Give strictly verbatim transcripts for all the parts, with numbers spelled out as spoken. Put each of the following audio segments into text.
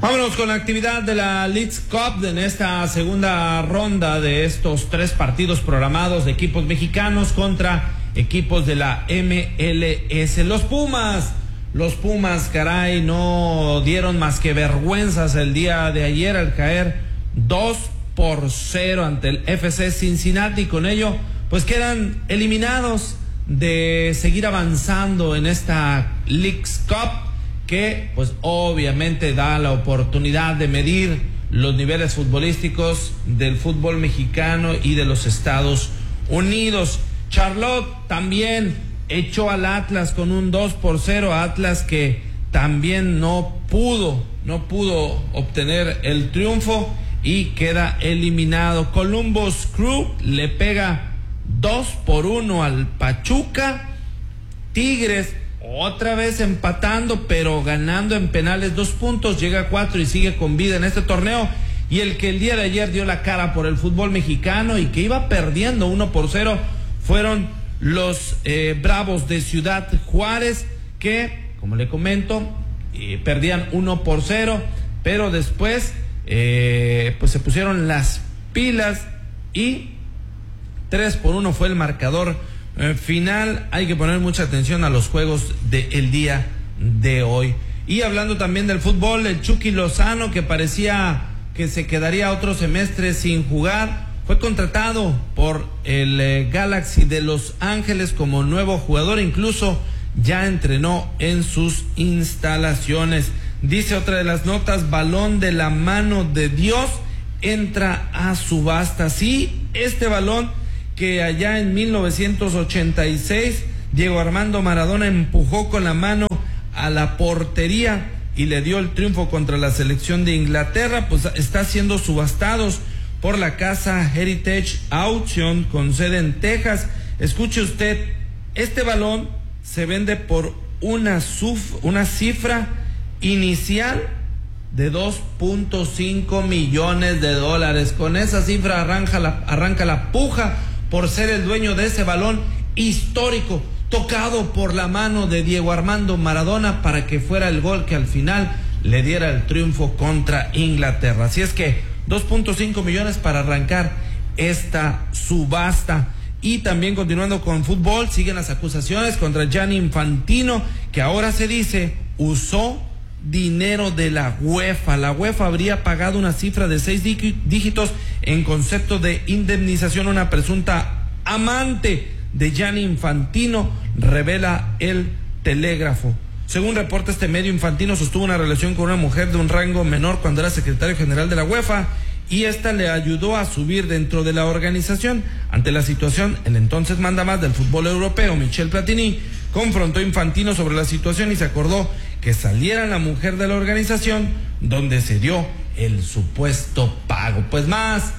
Vámonos con la actividad de la Leagues Cup en esta segunda ronda de estos tres partidos programados de equipos mexicanos contra equipos de la M L S. Los Pumas, los Pumas, caray, no dieron más que vergüenzas el día de ayer al caer dos por cero ante el F C Cincinnati. Con ello, pues quedan eliminados de seguir avanzando en esta Leagues Cup, que pues obviamente da la oportunidad de medir los niveles futbolísticos del fútbol mexicano y de los Estados Unidos. Charlotte también echó al Atlas con un dos por cero, Atlas que también no pudo, no pudo obtener el triunfo y queda eliminado. Columbus Crew le pega dos por uno al Pachuca. Tigres otra vez empatando, pero ganando en penales dos puntos, llega a cuatro y sigue con vida en este torneo. Y el que el día de ayer dio la cara por el fútbol mexicano y que iba perdiendo uno por cero fueron los eh, Bravos de Ciudad Juárez, que, como le comento, eh, perdían uno por cero, pero después eh, pues se pusieron las pilas y tres por uno fue el marcador Eh, final. Hay que poner mucha atención a los juegos del día de hoy. Y hablando también del fútbol, el Chucky Lozano, que parecía que se quedaría otro semestre sin jugar, fue contratado por el eh, Galaxy de Los Ángeles como nuevo jugador. Incluso ya entrenó en sus instalaciones. Dice otra de las notas: balón de la mano de Dios entra a subasta. Sí, este balón que allá en mil novecientos ochenta y seis Diego Armando Maradona empujó con la mano a la portería y le dio el triunfo contra la selección de Inglaterra, pues está siendo subastados por la casa Heritage Auction con sede en Texas. Escuche usted, este balón se vende por una, suf, una cifra inicial de dos punto cinco millones de dólares. Con esa cifra arranca la, arranca la puja por ser el dueño de ese balón histórico, tocado por la mano de Diego Armando Maradona para que fuera el gol que al final le diera el triunfo contra Inglaterra. Así es que dos punto cinco millones para arrancar esta subasta. Y también continuando con fútbol, siguen las acusaciones contra Gianni Infantino, que ahora se dice usó dinero de la UEFA. La UEFA habría pagado una cifra de seis dígitos en concepto de indemnización a una presunta amante de Gianni Infantino, revela el Telégrafo. Según reporta este medio, Infantino sostuvo una relación con una mujer de un rango menor cuando era secretario general de la UEFA y esta le ayudó a subir dentro de la organización. Ante la situación, el entonces mandamás del fútbol europeo, Michel Platini, confrontó a Infantino sobre la situación y se acordó que saliera la mujer de la organización donde se dio el supuesto pago. Pues más,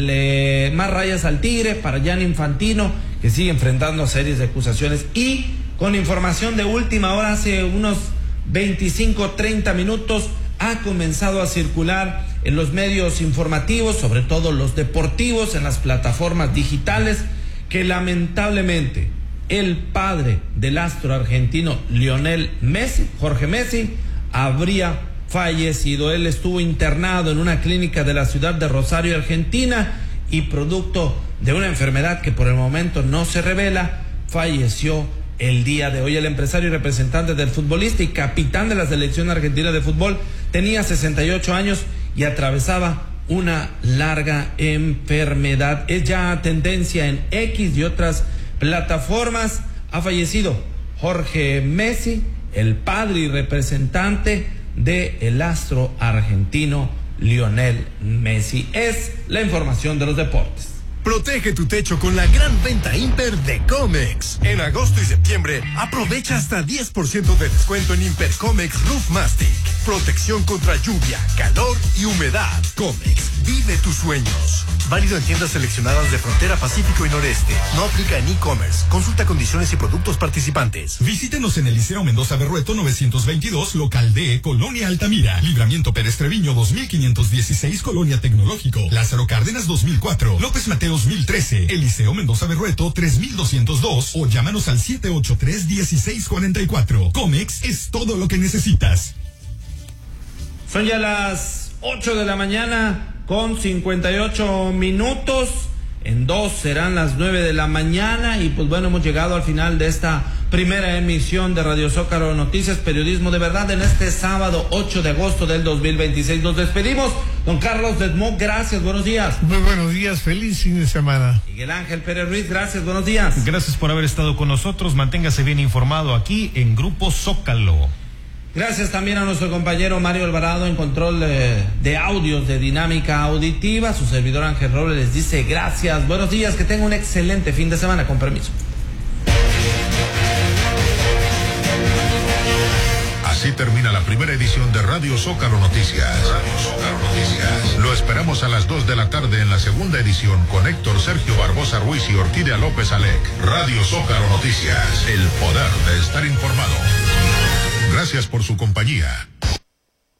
le, más rayas al tigre para Gianni Infantino, que sigue enfrentando series de acusaciones. Y con información de última hora, hace unos veinticinco, treinta minutos, ha comenzado a circular en los medios informativos, sobre todo los deportivos, en las plataformas digitales, que lamentablemente el padre del astro argentino Lionel Messi, Jorge Messi, habría fallecido. Él estuvo internado en una clínica de la ciudad de Rosario, Argentina, y producto de una enfermedad que por el momento no se revela, falleció el día de hoy. El empresario y representante del futbolista y capitán de la selección argentina de fútbol tenía sesenta y ocho años y atravesaba una larga enfermedad. Es ya tendencia en X y otras plataformas. Ha fallecido Jorge Messi, el padre y representante de el astro argentino Lionel Messi. Es la información de los deportes. Protege tu techo con la gran venta Imper de Comex. En agosto y septiembre, aprovecha hasta diez por ciento de descuento en Imper Comex Roof Mastic. Protección contra lluvia, calor y humedad. Comex, vive tus sueños. Válido en tiendas seleccionadas de Frontera Pacífico y Noreste. No aplica en e-commerce. Consulta condiciones y productos participantes. Visítenos en el Liceo Mendoza Berrueto novecientos veintidós, local D, Colonia Altamira. Libramiento Pérez Treviño dos mil quinientos dieciséis, Colonia Tecnológico. Lázaro Cárdenas dos mil cuatro. López Mateos dos mil trece. Eliseo Mendoza Berrueto tres mil doscientos dos. O llámanos al siete ocho tres, uno seis cuatro cuatro. Comex es todo lo que necesitas. Son ya las ocho de la mañana con cincuenta y ocho minutos. En dos serán las nueve de la mañana y pues bueno, hemos llegado al final de esta primera emisión de Radio Zócalo Noticias, periodismo de verdad, en este sábado ocho de agosto del dos mil veintiséis. Nos despedimos. Don Carlos Dedmó, gracias, buenos días. Muy buenos días, feliz fin de semana. Miguel Ángel Pérez Ruiz, gracias, buenos días. Gracias por haber estado con nosotros, manténgase bien informado aquí en Grupo Zócalo. Gracias también a nuestro compañero Mario Alvarado en control eh, de audios de Dinámica Auditiva. Su servidor Ángel Robles les dice gracias, buenos días, que tenga un excelente fin de semana, con permiso. Así termina la primera edición de Radio Zócalo Noticias. Radio Zócalo Noticias. Lo esperamos a las dos de la tarde en la segunda edición con Héctor Sergio Barbosa Ruiz y Orquídea López Alec. Radio Zócalo Noticias. El poder de estar informado. Gracias por su compañía.